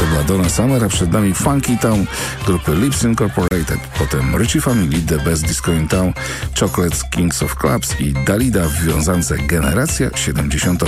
była Donna Summer, a przed nami Funky Town grupy Lips Incorporated, potem Richie Family, The Best Disco in Town, Chocolates, Kings of Clubs i Dalida w wiązance Generacja 76.